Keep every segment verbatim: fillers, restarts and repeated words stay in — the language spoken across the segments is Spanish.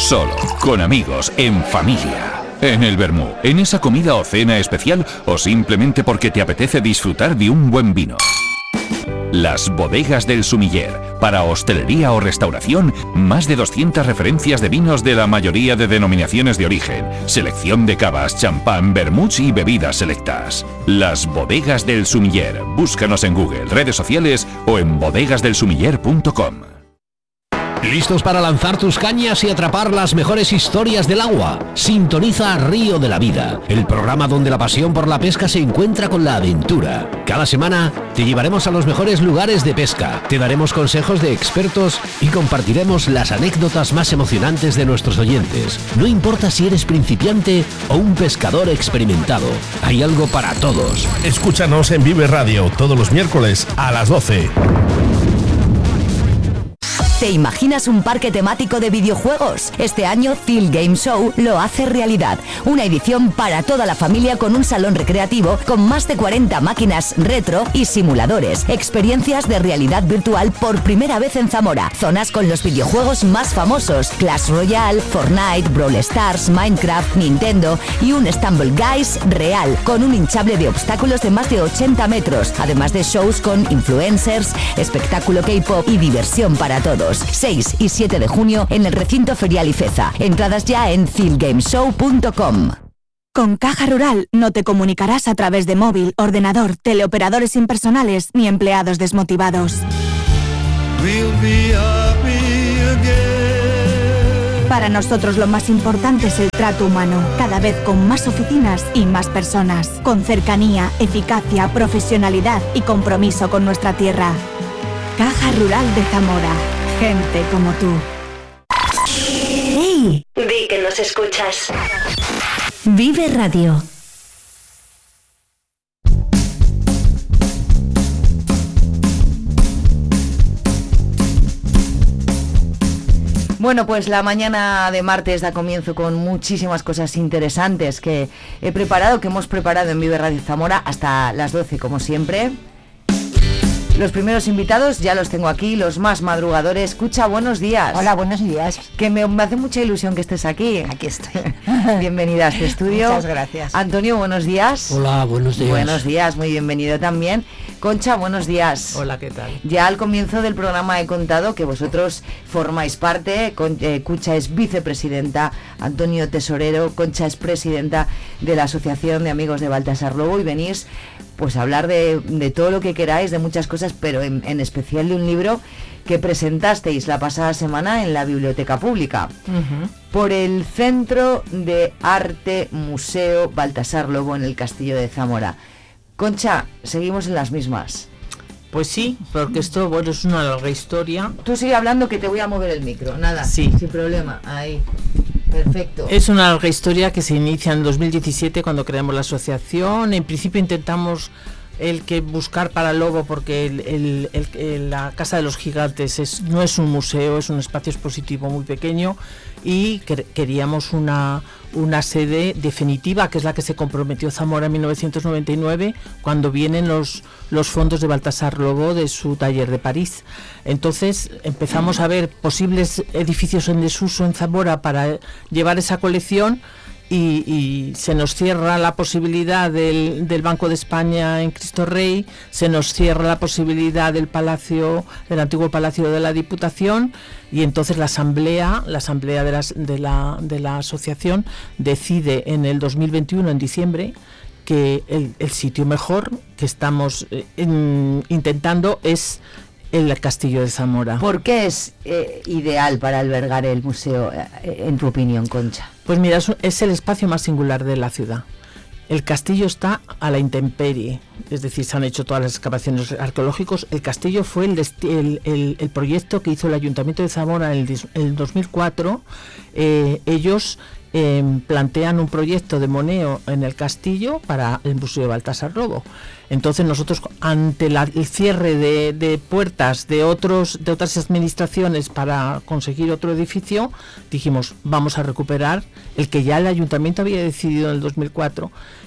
solo, con amigos, en familia. En el vermú, en esa comida o cena especial o simplemente porque te apetece disfrutar de un buen vino. Las bodegas del Sumiller. Para hostelería o restauración, más de doscientas referencias de vinos de la mayoría de denominaciones de origen, selección de cavas, champán, vermuts y bebidas selectas. Las bodegas del Sumiller. Búscanos en Google, redes sociales o en bodegas del sumiller punto com. ¿Listos para lanzar tus cañas y atrapar las mejores historias del agua? Sintoniza Río de la Vida, el programa donde la pasión por la pesca se encuentra con la aventura. Cada semana te llevaremos a los mejores lugares de pesca, te daremos consejos de expertos y compartiremos las anécdotas más emocionantes de nuestros oyentes. No importa si eres principiante o un pescador experimentado, hay algo para todos. Escúchanos en Vive Radio todos los miércoles a las doce. ¿Te imaginas un parque temático de videojuegos? Este año Field Game Show lo hace realidad. Una edición para toda la familia con un salón recreativo con más de cuarenta máquinas retro y simuladores. Experiencias de realidad virtual por primera vez en Zamora. Zonas con los videojuegos más famosos: Clash Royale, Fortnite, Brawl Stars, Minecraft, Nintendo y un Stumble Guys real con un hinchable de obstáculos de más de ochenta metros. Además de shows con influencers, espectáculo K-pop y diversión para todos. seis y siete de junio en el recinto ferial Ifeza. Entradas ya en field game show punto com. Con Caja Rural no te comunicarás a través de móvil, ordenador, teleoperadores impersonales ni empleados desmotivados. Para nosotros lo más importante es el trato humano, cada vez con más oficinas y más personas, con cercanía, eficacia, profesionalidad y compromiso con nuestra tierra. Caja Rural de Zamora. Gente como tú. ¡Hey! Di que nos escuchas. Vive Radio. Bueno, pues la mañana de martes da comienzo con muchísimas cosas interesantes que he preparado, que hemos preparado en Vive Radio Zamora hasta las doce, como siempre. Los primeros invitados ya los tengo aquí, los más madrugadores. Cucha, buenos días. Hola, buenos días. Que me, me hace mucha ilusión que estés aquí. Aquí estoy. Bienvenida a este estudio. Muchas gracias. Antonio, buenos días. Hola, buenos días. Buenos días, muy bienvenido también. Concha, buenos días. Hola, ¿qué tal? Ya al comienzo del programa he contado que vosotros formáis parte. Con, eh, Cucha es vicepresidenta, Antonio tesorero, Concha es presidenta de la Asociación de Amigos de Baltasar Lobo y venís pues a hablar de, de todo lo que queráis, de muchas cosas, pero en, en especial de un libro que presentasteis la pasada semana en la Biblioteca Pública, uh-huh. por el Centro de Arte Museo Baltasar Lobo en el Castillo de Zamora. Concha, seguimos en las mismas. Pues sí, porque esto, bueno, es una larga historia. Tú sigue hablando que te voy a mover el micro, nada, sí. Sin problema, ahí. Perfecto. Es una larga historia que se inicia en dos mil diecisiete cuando creamos la asociación. En principio intentamos el que buscar para Lobo porque el, el, el, el, la Casa de los Gigantes es, no es un museo, es un espacio expositivo muy pequeño y que, queríamos una, una sede definitiva, que es la que se comprometió Zamora en mil novecientos noventa y nueve cuando vienen los, los fondos de Baltasar Lobo de su taller de París. Entonces empezamos a ver posibles edificios en desuso en Zamora para llevar esa colección. Y, y se nos cierra la posibilidad del, del Banco de España en Cristo Rey, se nos cierra la posibilidad del Palacio, del antiguo Palacio de la Diputación, y entonces la asamblea, la asamblea de, las, de, la, de la asociación decide en el dos mil veintiuno, en diciembre, que el, el sitio mejor que estamos eh, en, intentando es el Castillo de Zamora. ¿Por qué es eh, ideal para albergar el museo, eh, en tu opinión, Concha? Pues mira, es, es el espacio más singular de la ciudad. El castillo está a la intemperie, es decir, se han hecho todas las excavaciones arqueológicas. El castillo fue el, el, el, el proyecto que hizo el Ayuntamiento de Zamora en el, el dos mil cuatro. Eh, ellos eh, plantean un proyecto de moneo en el castillo para el Museo de Baltasar Lobo. Entonces nosotros, ante la, el cierre de, de puertas de otros de otras administraciones para conseguir otro edificio, dijimos, vamos a recuperar el que ya el ayuntamiento había decidido en el dos mil cuatro.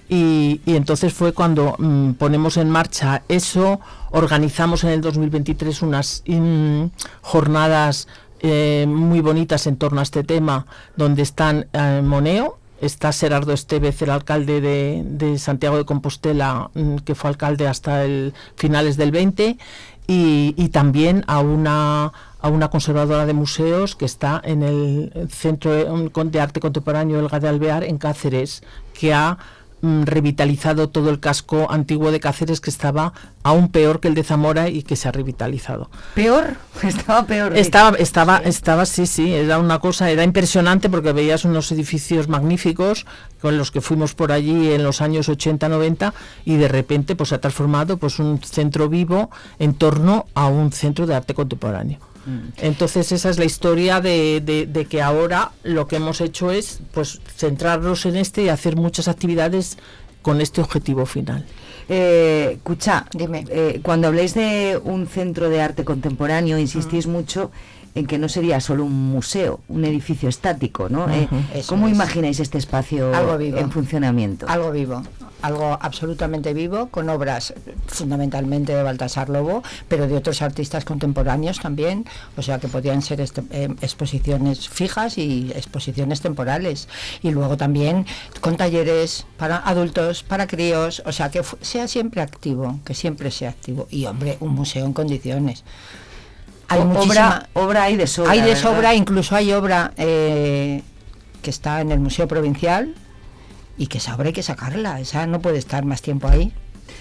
Y, y entonces fue cuando mmm, ponemos en marcha eso, organizamos en el dos mil veintitrés unas in, jornadas eh, muy bonitas en torno a este tema, donde están eh, Moneo, está Gerardo Estevez, el alcalde de, de Santiago de Compostela, que fue alcalde hasta el finales del veinte, y, y también a una a una conservadora de museos que está en el Centro de Arte Contemporáneo Elga de Alvear en Cáceres, que ha mm, revitalizado todo el casco antiguo de Cáceres, que estaba aún peor que el de Zamora y que se ha revitalizado. ¿Peor? Estaba peor. Estaba, estaba, sí. estaba, sí, sí, era una cosa, era impresionante porque veías unos edificios magníficos con los que fuimos por allí en los años ochenta, noventa, y de repente pues se ha transformado pues un centro vivo en torno a un centro de arte contemporáneo. Entonces esa es la historia de, de, de que ahora lo que hemos hecho es pues centrarnos en este y hacer muchas actividades con este objetivo final. Eh, Cucha, dime, eh, cuando habléis de un centro de arte contemporáneo, insistís uh-huh. mucho en que no sería solo un museo, un edificio estático, ¿no? Uh-huh. Eh, ¿Cómo es. imagináis este espacio algo vivo, en funcionamiento? Algo vivo, algo absolutamente vivo, con obras fundamentalmente de Baltasar Lobo, pero de otros artistas contemporáneos también, o sea que podrían ser este, eh, exposiciones fijas y exposiciones temporales, y luego también con talleres para adultos, para críos, o sea que f- sea siempre activo, que siempre sea activo, y hombre, un museo en condiciones. Hay obra, obra hay de sobra. Hay de ¿verdad? sobra, incluso hay obra eh, que está en el Museo Provincial y que esa obra hay que sacarla, esa no puede estar más tiempo ahí.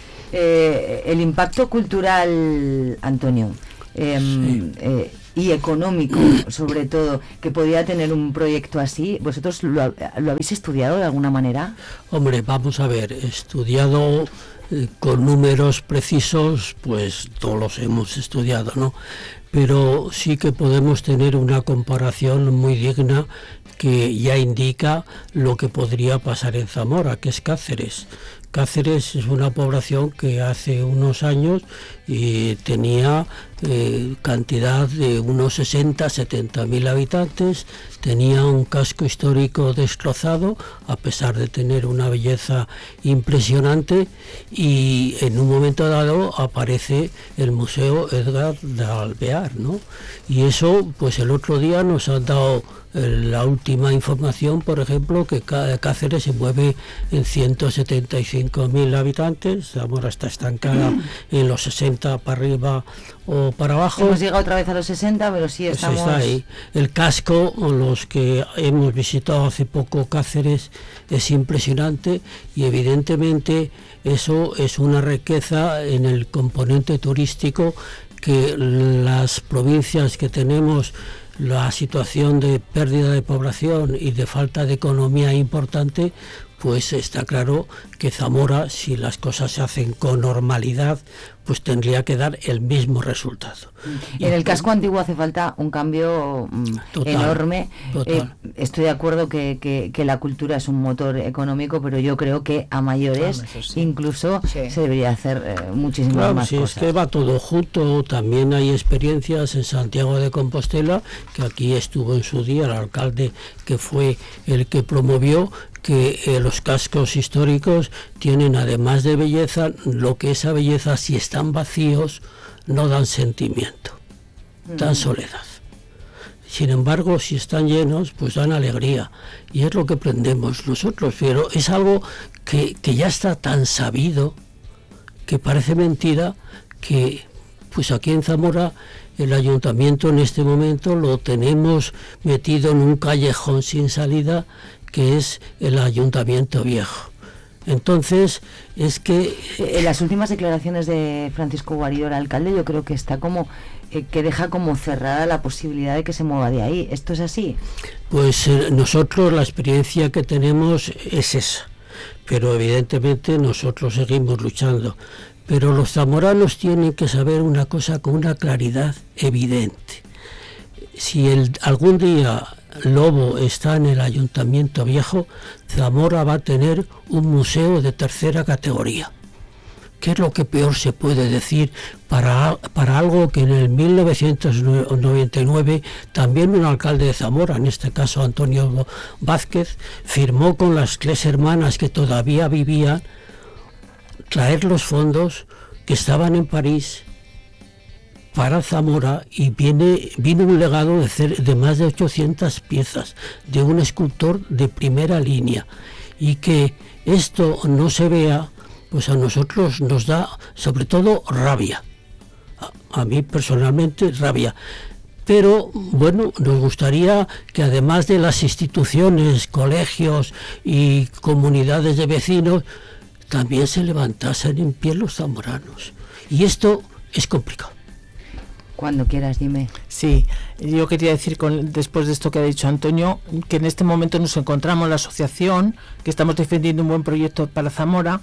Eh, el impacto cultural, Antonio, eh, sí. eh, y económico, sobre todo, que podría tener un proyecto así, ¿vosotros lo, lo habéis estudiado de alguna manera? Hombre, vamos a ver, estudiado... Eh, con números precisos, pues todos los hemos estudiado, ¿no? Pero sí que podemos tener una comparación muy digna que ya indica lo que podría pasar en Zamora, que es Cáceres. Cáceres es una población que hace unos años eh, tenía eh, cantidad de unos sesenta, setenta mil habitantes, tenía un casco histórico destrozado, a pesar de tener una belleza impresionante, y en un momento dado aparece el Museo Edgar de Alvear, ¿no? Y eso, pues el otro día nos han dado la última información, por ejemplo, que Cáceres se mueve en ciento setenta y cinco mil habitantes, Zamora está estancada en los sesenta para arriba o para abajo. Hemos llegado otra vez a los sesenta, pero sí estamos... Pues está ahí. El casco, los que hemos visitado hace poco Cáceres, es impresionante, y evidentemente eso es una riqueza en el componente turístico que las provincias que tenemos la situación de pérdida de población y de falta de economía importante, pues está claro que Zamora, si las cosas se hacen con normalidad, pues tendría que dar el mismo resultado. En el casco antiguo hace falta un cambio total, enorme. Total. Eh, estoy de acuerdo que, que, que la cultura es un motor económico, pero yo creo que a mayores ah, sí. incluso sí. se debería hacer eh, muchísimas claro, más si cosas. Es que va todo junto. También hay experiencias en Santiago de Compostela, que aquí estuvo en su día el alcalde, que fue el que promovió que eh, los cascos históricos tienen, además de belleza, lo que esa belleza, si están vacíos, no dan sentimiento, dan soledad. Sin embargo, si están llenos, pues dan alegría, y es lo que aprendemos nosotros, pero es algo que, que ya está tan sabido que parece mentira, que pues aquí en Zamora el ayuntamiento en este momento lo tenemos metido en un callejón sin salida, que es el Ayuntamiento Viejo. Entonces, es que... En las últimas declaraciones de Francisco Guarido, el alcalde, yo creo que está como... Eh, que deja como cerrada la posibilidad de que se mueva de ahí. ¿Esto es así? Pues eh, nosotros la experiencia que tenemos es esa, pero evidentemente nosotros seguimos luchando. Pero los zamoranos tienen que saber una cosa con una claridad evidente. Si el, algún día Lobo está en el Ayuntamiento Viejo, Zamora va a tener un museo de tercera categoría. ¿Qué es lo que peor se puede decir para, para algo que en el mil novecientos noventa y nueve también un alcalde de Zamora, en este caso Antonio Vázquez, firmó con las tres hermanas que todavía vivían traer los fondos que estaban en París para Zamora y viene vino un legado de, cer- de más de ochocientas piezas de un escultor de primera línea, y que esto no se vea, pues a nosotros nos da sobre todo rabia, a, a mí personalmente rabia. Pero bueno, nos gustaría que además de las instituciones, colegios y comunidades de vecinos, también se levantasen en pie los zamoranos. Y esto es complicado. Cuando quieras, dime. Sí, yo quería decir, con, después de esto que ha dicho Antonio, que en este momento nos encontramos en la asociación, que estamos defendiendo un buen proyecto para Zamora,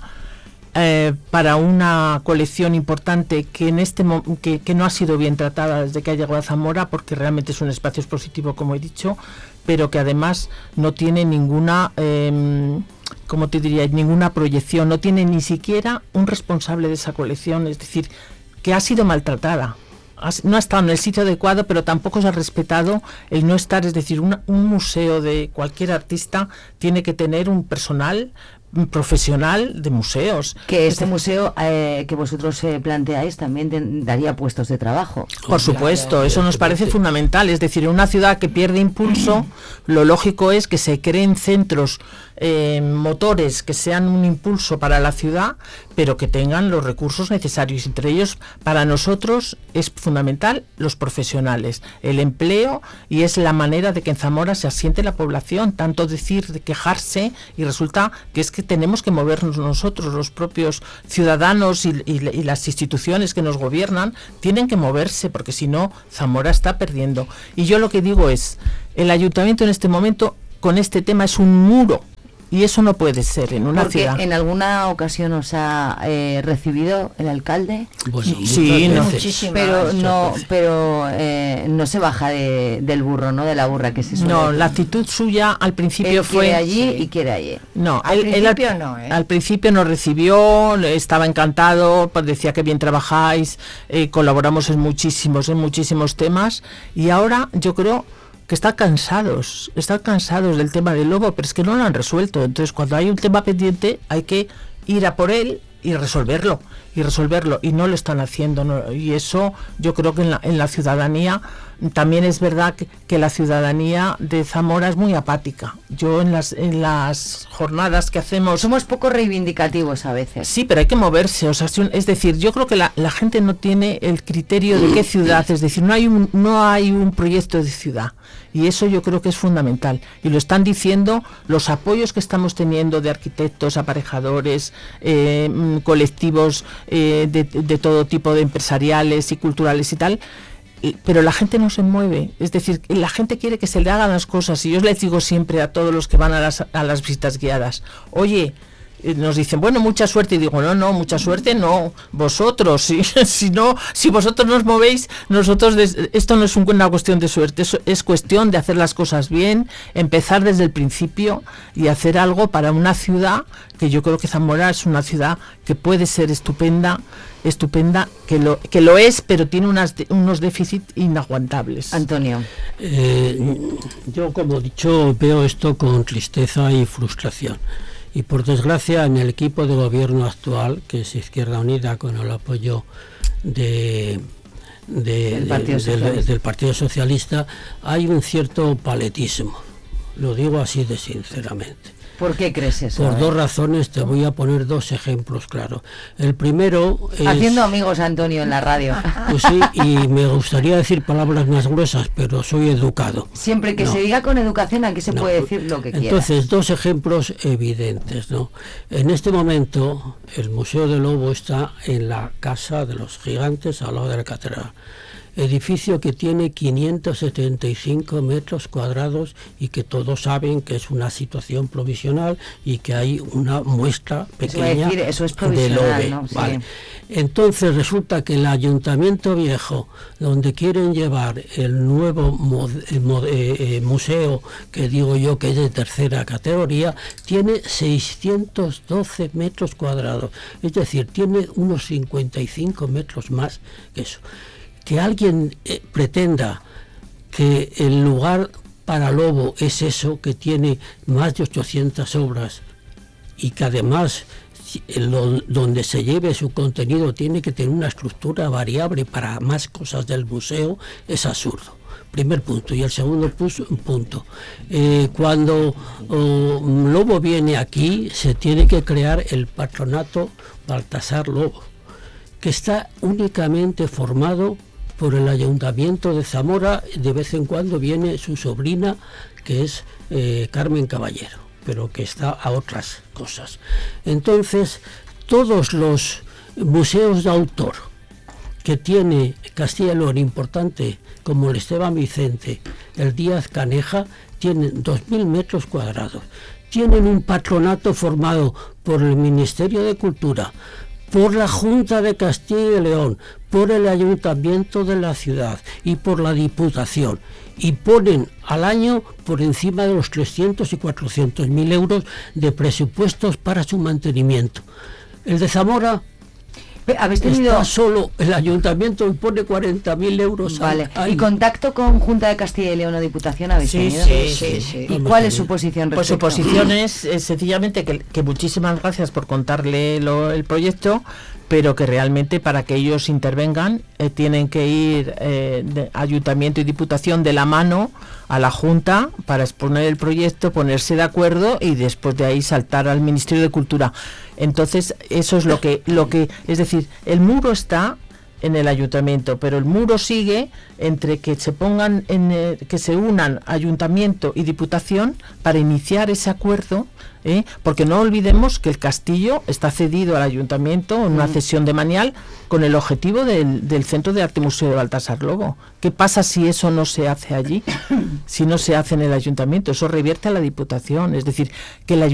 eh, para una colección importante que en este mo- que, que no ha sido bien tratada desde que ha llegado a Zamora, porque realmente es un espacio expositivo, como he dicho, pero que además no tiene ninguna, eh, ¿cómo te diría?, ninguna proyección, no tiene ni siquiera un responsable de esa colección, es decir, que ha sido maltratada. No ha estado en el sitio adecuado, pero tampoco se ha respetado el no estar, es decir, una, un museo de cualquier artista tiene que tener un personal profesional de museos. Que este museo eh, que vosotros eh, planteáis también ten, daría puestos de trabajo. Por supuesto, eso nos parece fundamental. Es decir, en una ciudad que pierde impulso, lo lógico es que se creen centros eh, motores que sean un impulso para la ciudad, pero que tengan los recursos necesarios. Entre ellos, para nosotros es fundamental los profesionales, el empleo, y es la manera de que en Zamora se asiente la población. Tanto decir, de quejarse, y resulta que es que tenemos que movernos nosotros, los propios ciudadanos y, y, y las instituciones que nos gobiernan tienen que moverse, porque si no, Zamora está perdiendo. Y yo lo que digo es, el ayuntamiento en este momento con este tema es un muro, y eso no puede ser en una Porque ciudad. en alguna ocasión os ha eh, recibido el alcalde. Bueno, sí, no, muchísimas, pero no, veces. pero eh, no se baja de, del burro, ¿no? De la burra que se suele No, decir. la actitud suya al principio Él fue quiere allí sí. y quiere allí. No, Al él, él principio no, ¿eh? al principio nos recibió, estaba encantado, pues decía que bien trabajáis, eh, colaboramos en muchísimos, en muchísimos temas, y ahora yo creo que están cansados, están cansados del tema del lobo, pero es que no lo han resuelto. Entonces, cuando hay un tema pendiente, hay que ir a por él y resolverlo, y resolverlo, y no lo están haciendo, ¿no? Y eso yo creo que en la, en la ciudadanía, también es verdad que, que la ciudadanía de Zamora es muy apática. Yo en las en las jornadas que hacemos... Somos poco reivindicativos a veces. Sí, pero hay que moverse, o sea, si un- es decir, yo creo que la, la gente no tiene el criterio de qué ciudad, es decir, no hay un no hay un proyecto de ciudad, y eso yo creo que es fundamental, y lo están diciendo los apoyos que estamos teniendo de arquitectos, aparejadores, eh, mm, colectivos eh, de, de todo tipo, de empresariales y culturales y tal. Y- pero la gente no se mueve, es decir, la gente quiere que se le hagan las cosas, y yo les digo siempre a todos los que van a las, a las visitas guiadas, oye, eh, nos dicen, bueno, mucha suerte, y digo, no, no, mucha suerte no, vosotros, si, si no, si vosotros nos movéis, nosotros, des, esto no es un- una cuestión de suerte, es, es cuestión de hacer las cosas bien, empezar desde el principio y hacer algo para una ciudad, que yo creo que Zamora es una ciudad que puede ser estupenda, estupenda, que lo que lo es, pero tiene unas de- unos déficits inaguantables. Antonio. Eh, yo, como he dicho, veo esto con tristeza y frustración. Y por desgracia, en el equipo de gobierno actual, que es Izquierda Unida, con el apoyo de, de- Del de- Partido del- Socialista. del Partido Socialista, hay un cierto paletismo. Lo digo así de sinceramente. ¿Por qué crees eso? Por eh? dos razones, te voy a poner dos ejemplos claros. El primero es... Haciendo amigos, Antonio, en la radio. Pues sí, y me gustaría decir palabras más gruesas, pero soy educado. Siempre que No. se diga con educación, aquí se No. puede decir lo que quiera. Entonces, dos ejemplos evidentes, ¿no? En este momento, el Museo del Lobo está en la Casa de los Gigantes, al lado de la catedral. Edificio que tiene quinientos setenta y cinco metros cuadrados y que todos saben que es una situación provisional y que hay una muestra Eso iba a pequeña decir, eso es de provisional, lobe. ¿no? Sí. Vale. Entonces resulta que el Ayuntamiento Viejo, donde quieren llevar el nuevo mo- eh, mo- eh, eh, museo, que digo yo que es de tercera categoría, tiene seiscientos doce metros cuadrados. Es decir, tiene unos cincuenta y cinco metros más que eso. Que alguien eh, pretenda que el lugar para Lobo es eso, que tiene más de ochocientas obras y que además lo, donde se lleve su contenido tiene que tener una estructura variable para más cosas del museo, es absurdo. Primer punto. Y el segundo punto, eh, cuando oh, Lobo viene aquí, se tiene que crear el patronato Baltasar Lobo, que está únicamente formado por el Ayuntamiento de Zamora. De vez en cuando viene su sobrina, que es eh, Carmen Caballero, pero que está a otras cosas. Entonces, todos los museos de autor que tiene Castilla y León importante, como el Esteban Vicente, el Díaz Caneja, tienen dos mil metros cuadrados. Tienen un patronato formado por el Ministerio de Cultura, por la Junta de Castilla y León, por el Ayuntamiento de la ciudad y por la Diputación. Y ponen al año por encima de los trescientos y cuatrocientos mil euros de presupuestos para su mantenimiento. El de Zamora... ¿Habéis tenido... Está solo, el ayuntamiento pone cuarenta mil euros vale. al año. ¿Y contacto con Junta de Castilla y León o Diputación habéis sí, tenido? Sí, sí, sí. ¿Y cuál es su posición respecto? Pues su posición es, es sencillamente que, que muchísimas gracias por contarle lo, el proyecto, pero que realmente para que ellos intervengan eh, tienen que ir eh, de Ayuntamiento y Diputación de la mano a la Junta para exponer el proyecto, ponerse de acuerdo y después de ahí saltar al Ministerio de Cultura. Entonces eso es lo que, lo que es decir, el muro está en el ayuntamiento, pero el muro sigue entre que se pongan en eh, que se unan Ayuntamiento y Diputación para iniciar ese acuerdo, ¿eh? Porque no olvidemos que el castillo está cedido al Ayuntamiento en una cesión de manial con el objetivo del, del Centro de Arte Museo de Baltasar Lobo. ¿Qué pasa si eso no se hace allí? Si no se hace en el Ayuntamiento, eso revierte a la Diputación, es decir, que el Ayuntamiento